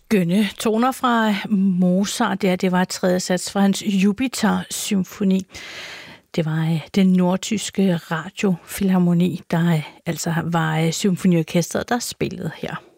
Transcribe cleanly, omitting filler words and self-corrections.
skønne toner fra Mozart. Det var tredje sats fra hans Jupiter-symfoni. Det var den nordtyske radiofilharmoni, der altså var symfoniorkestret, der spillede her.